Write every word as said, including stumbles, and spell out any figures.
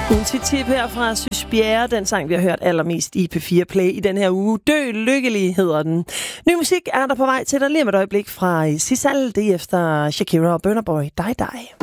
En tip her fra Sys Bjerre, den sang, vi har hørt allermest i P fire Play i den her uge. Dø lykkelig hedder den. Ny musik er der på vej til dig lige om et øjeblik fra Sisal. Det er efter Shakira og Burna Boy. Die Die.